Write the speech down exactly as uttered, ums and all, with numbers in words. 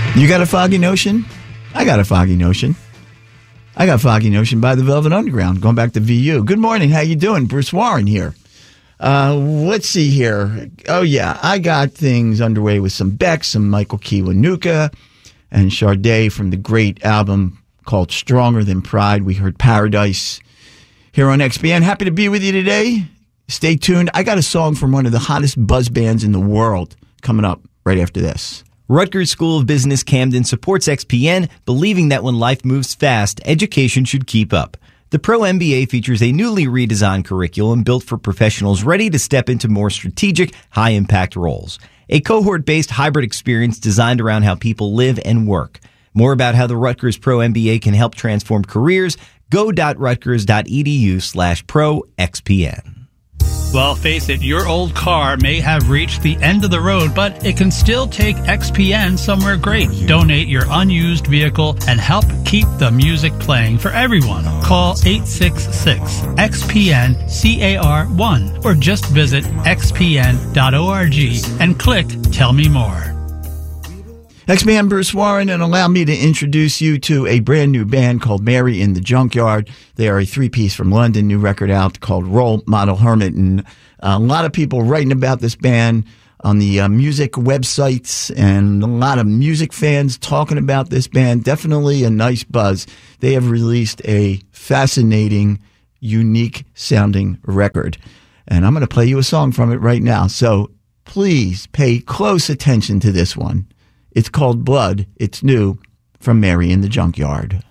You got a foggy notion? I got a foggy notion. I got Foggy Notion by the Velvet Underground, going back to V U. Good morning. How you doing? Bruce Warren here. Uh, let's see here. Oh, yeah. I got things underway with some Beck, some Michael Kiwanuka, and Sade from the great album called Stronger Than Pride. We heard Paradise here on X B N. Happy to be with you today. Stay tuned. I got a song from one of the hottest buzz bands in the world coming up right after this. Rutgers School of Business Camden supports X P N, believing that when life moves fast, education should keep up. The Pro M B A features a newly redesigned curriculum built for professionals ready to step into more strategic, high-impact roles. A cohort-based hybrid experience designed around how people live and work. More about how the Rutgers Pro M B A can help transform careers, go.rutgers.edu slash pro XPN. Well, face it, your old car may have reached the end of the road, but it can still take X P N somewhere great. Donate your unused vehicle and help keep the music playing for everyone. Call eight six six X P N C A R one or just visit x p n dot org and click Tell Me More. X B N Bruce Warren, and allow me to introduce you to a brand new band called Mary in the Junkyard. They are a three-piece from London, new record out called Role Model Hermit. And a lot of people writing about this band on the uh, music websites, and a lot of music fans talking about this band. Definitely a nice buzz. They have released a fascinating, unique sounding record. And I'm going to play you a song from it right now. So please pay close attention to this one. It's called Blood. It's new from Mary in the Junkyard.